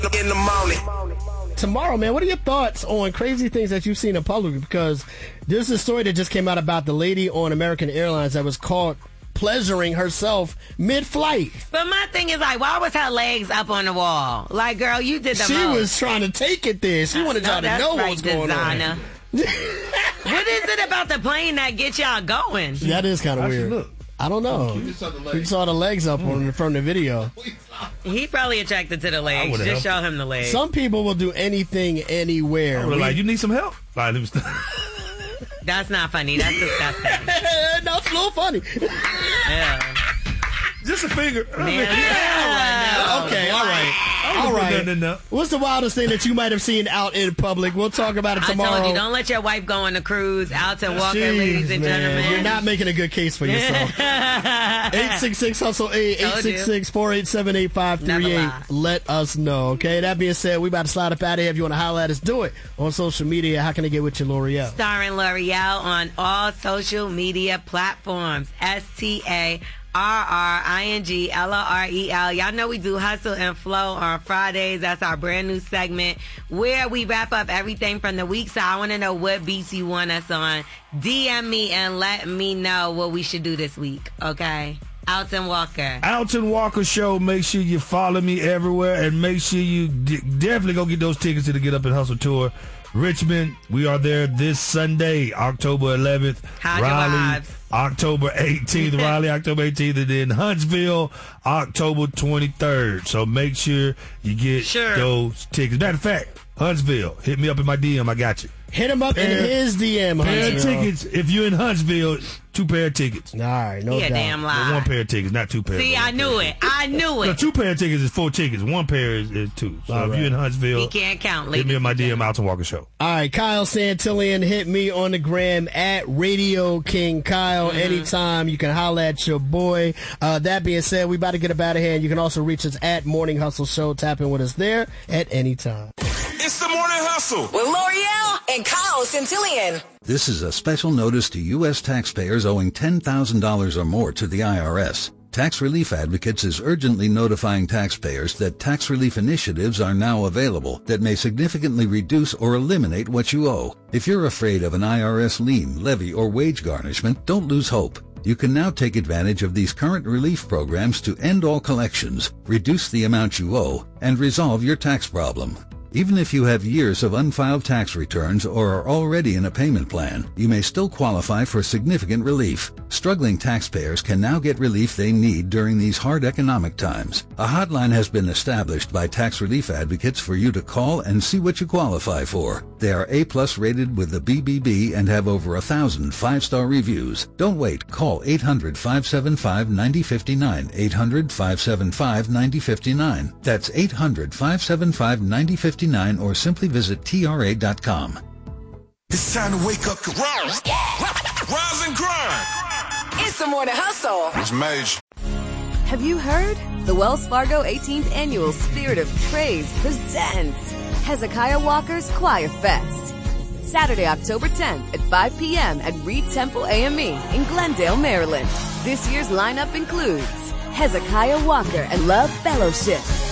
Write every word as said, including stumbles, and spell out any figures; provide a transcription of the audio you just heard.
in the morning. Tomorrow, man, what are your thoughts on crazy things that you've seen in public? Because there's a story that just came out about the lady on American Airlines that was caught pleasuring herself mid-flight. But my thing is, like, why was her legs up on the wall? Like, girl, you did the She most. was trying to take it there. She wanted no, y'all to know right, what's going designer. on. What is it about the plane that gets y'all going? That is kind of weird. Look. I don't know. You saw the legs, we saw the legs up mm. on from the video. He probably attracted to the legs. Just show him the legs. Some people will do anything, anywhere. We, like, you need some help? Like, that's not funny. That's disgusting. No, it's a little funny. Yeah. Just a finger. Man, yeah. Okay, all right. All right. What's the wildest thing that you might have seen out in public? We'll talk about it tomorrow. I told you, don't let your wife go on a cruise. Alton Walker, Jeez, ladies and man. gentlemen. You're not making a good case for yourself. eight six six hustle eight, eight six six, four eight seven, eight five three eight. Let us know, okay? That being said, we about to slide up out of here. If you want to holler at us, do it on social media. How can I get with you, L'Oreal? Starring L'Oreal on all social media platforms. S T A R R I N G L O R E L. Y'all know we do Hustle and Flow on Fridays. That's our brand new segment where we wrap up everything from the week. So I want to know what beats you want us on. D M me and let me know what we should do this week, okay? Alton Walker. Alton Walker Show. Make sure you follow me everywhere and make sure you d- definitely go get those tickets to the Get Up and Hustle Tour. Richmond, we are there this Sunday, October eleventh. How's Raleigh, your vibes? October eighteenth. Raleigh, October eighteenth. And then Huntsville, October twenty-third. So make sure you get sure. those tickets. Matter of fact, Huntsville, hit me up in my D M. I got you. Hit him up pair, in his D M. Pair of tickets. If you're in Huntsville, two pair of tickets. All right, no he doubt. a damn lie. One pair of tickets, not two pairs. See, I knew it. I knew it. No, two pair of tickets is four tickets. One pair is, is two. So All if right. you're in Huntsville, he can't count. Hit me in my D M, Alton Walker Show. All right, Kyle Santillian, hit me on the gram at Radio King Kyle. Mm-hmm. Anytime you can holler at your boy. Uh, that being said, we about to get up out of here. And you can also reach us at Morning Hustle Show. Tap in with us there at any time. It's the Morning Hustle with L'Oreal and Kyle Santillian. This is a special notice to U S taxpayers owing ten thousand dollars or more to the I R S. Tax Relief Advocates is urgently notifying taxpayers that tax relief initiatives are now available that may significantly reduce or eliminate what you owe. If you're afraid of an I R S lien, levy, or wage garnishment, don't lose hope. You can now take advantage of these current relief programs to end all collections, reduce the amount you owe, and resolve your tax problem. Even if you have years of unfiled tax returns or are already in a payment plan, you may still qualify for significant relief. Struggling taxpayers can now get relief they need during these hard economic times. A hotline has been established by Tax Relief Advocates for you to call and see what you qualify for. They are A-plus rated with the B B B and have over a thousand five-star reviews. Don't wait. Call eight hundred, five seven five, nine zero five nine, eight hundred, five seven five, nine zero five nine. That's eight hundred, five seven five, nine zero five nine or simply visit T R A dot com. It's time to wake up, rise, rise and grind. It's the Morning Hustle. It's Mage. Have you heard? The Wells Fargo eighteenth Annual Spirit of Praise presents Hezekiah Walker's Choir Fest. Saturday, October tenth at five p.m. at Reed Temple A M E in Glendale, Maryland. This year's lineup includes Hezekiah Walker and Love Fellowship,